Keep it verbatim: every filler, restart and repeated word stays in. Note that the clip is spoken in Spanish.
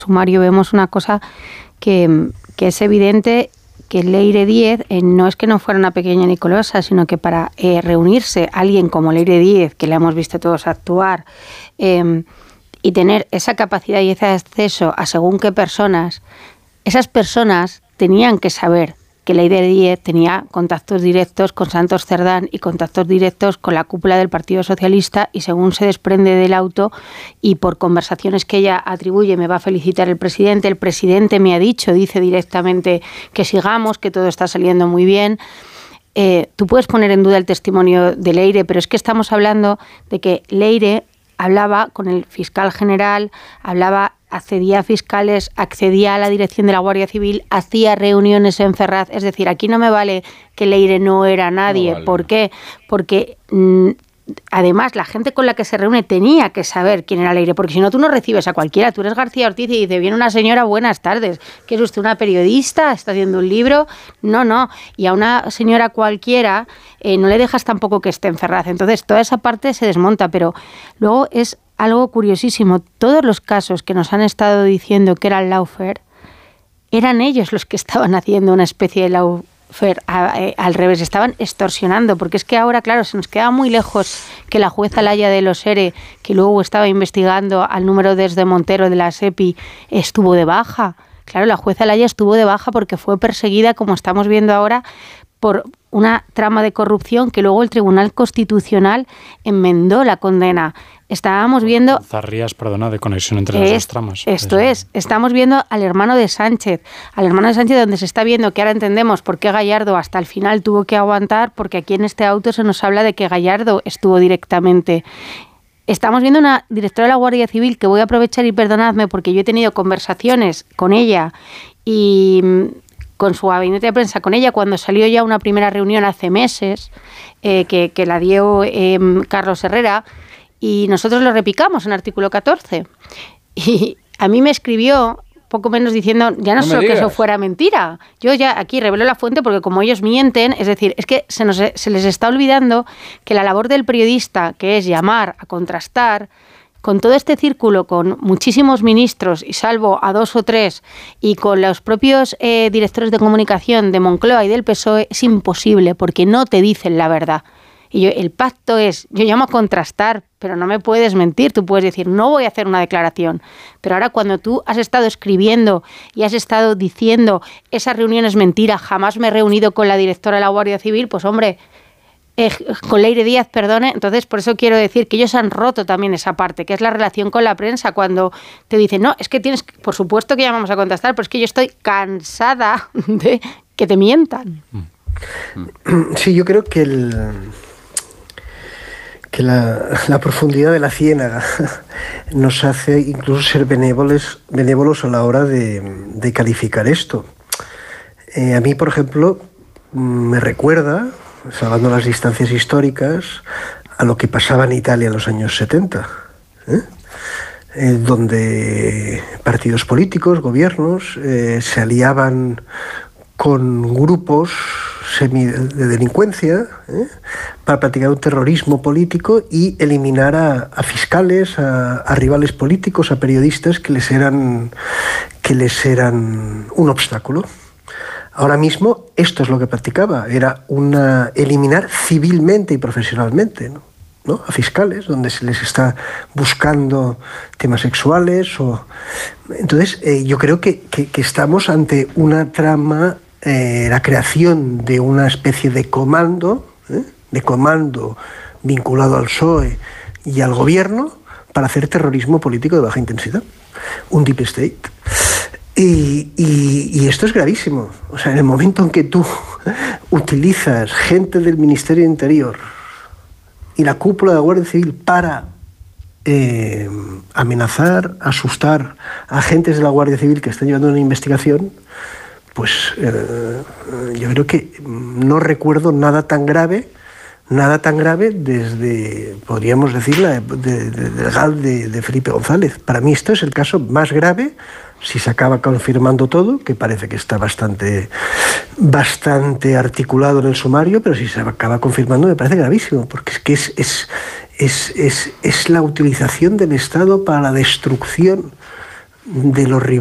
sumario vemos una cosa que, que es evidente, que Leire Díez eh, no es que no fuera una pequeña Nicolosa, sino que para eh, reunirse alguien como Leire Díez, que le hemos visto todos actuar, eh, y tener esa capacidad y ese acceso a según qué personas, esas personas tenían que saber que Leire Díez tenía contactos directos con Santos Cerdán y contactos directos con la cúpula del Partido Socialista, y según se desprende del auto y por conversaciones que ella atribuye, me va a felicitar el presidente, el presidente me ha dicho, dice directamente que sigamos, que todo está saliendo muy bien. Eh, tú puedes poner en duda el testimonio de Leire, pero es que estamos hablando de que Leire hablaba con el fiscal general, hablaba, accedía a fiscales, accedía a la dirección de la Guardia Civil, hacía reuniones en Ferraz. Es decir, aquí no me vale que Leire no era nadie. No vale. ¿Por qué? Porque mmm, además la gente con la que se reúne tenía que saber quién era Leire, porque si no tú no recibes a cualquiera. Tú eres García Ortiz y dice, viene una señora, buenas tardes, ¿qué es usted, una periodista? ¿Está haciendo un libro? No, no. Y a una señora cualquiera eh, no le dejas tampoco que esté en Ferraz. Entonces toda esa parte se desmonta, pero luego es algo curiosísimo. Todos los casos que nos han estado diciendo que era el lawfare, eran ellos los que estaban haciendo una especie de lawfare a, a, al revés, estaban extorsionando, porque es que ahora, claro, se nos queda muy lejos que la jueza Laya de los ERE, que luego estaba investigando al número desde Montero de la SEPI, estuvo de baja. Claro, la jueza Laya estuvo de baja porque fue perseguida, como estamos viendo ahora, por una trama de corrupción que luego el Tribunal Constitucional enmendó la condena. Estábamos viendo... Zarrías, perdona, de conexión entre las dos tramas. Esto es, estamos viendo al hermano de Sánchez, al hermano de Sánchez donde se está viendo que ahora entendemos por qué Gallardo hasta el final tuvo que aguantar, porque aquí en este auto se nos habla de que Gallardo estuvo directamente. Estamos viendo una directora de la Guardia Civil que voy a aprovechar y perdonadme porque yo he tenido conversaciones con ella y con su gabinete de prensa, con ella cuando salió ya una primera reunión hace meses, eh, que, que la dio eh, Carlos Herrera, y nosotros lo repicamos en artículo catorce. Y a mí me escribió poco menos diciendo, ya no, no solo que eso fuera mentira. Yo ya aquí revelo la fuente porque como ellos mienten, es decir, es que se, nos, se les está olvidando que la labor del periodista, que es llamar a contrastar, con todo este círculo, con muchísimos ministros, y salvo a dos o tres, y con los propios eh, directores de comunicación de Moncloa y del P S O E, es imposible, porque no te dicen la verdad. Y yo, el pacto es, yo llamo a contrastar, pero no me puedes mentir. Tú puedes decir, no voy a hacer una declaración. Pero ahora cuando tú has estado escribiendo y has estado diciendo, esa reunión es mentira, jamás me he reunido con la directora de la Guardia Civil, pues hombre, eh, con Leire Díaz, perdone. Entonces, por eso quiero decir que ellos han roto también esa parte, que es la relación con la prensa, cuando te dicen, no, es que tienes, por supuesto que ya vamos a contestar, pero es que yo estoy cansada de que te mientan. Sí, yo creo que el... que la, la profundidad de la ciénaga nos hace incluso ser benévolos, benévolos a la hora de, de calificar esto. Eh, a mí, por ejemplo, me recuerda, salvando las distancias históricas, a lo que pasaba en Italia en los años setenta, ¿eh? Eh, donde partidos políticos, gobiernos, eh, se aliaban con grupos semi de delincuencia, ¿eh? para practicar un terrorismo político y eliminar a, a fiscales, a, a rivales políticos, a periodistas que les eran que les eran un obstáculo. Ahora mismo esto es lo que practicaba, era una eliminar civilmente y profesionalmente, ¿no? ¿no? a fiscales, donde se les está buscando temas sexuales. O... Entonces, eh, yo creo que, que, que estamos ante una trama, eh, la creación de una especie de comando, ¿eh? de comando vinculado al P S O E y al gobierno para hacer terrorismo político de baja intensidad, un deep state. Y, y, y esto es gravísimo. O sea, en el momento en que tú utilizas gente del Ministerio de Interior y la cúpula de la Guardia Civil para eh, amenazar, asustar a agentes de la Guardia Civil que están llevando una investigación, pues eh, yo creo que no recuerdo nada tan grave, nada tan grave desde, podríamos decir, la, de, de, del gal de, de Felipe González. Para mí esto es el caso más grave, si se acaba confirmando todo, que parece que está bastante, bastante articulado en el sumario, pero si se acaba confirmando me parece gravísimo, porque es que es, es, es, es, es la utilización del Estado para la destrucción de los